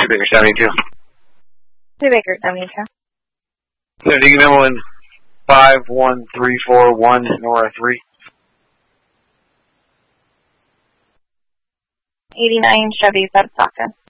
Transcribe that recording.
Baker 72. Baker 72. Sending Inland 51341, Nora 3. 89 Chevy Substockton.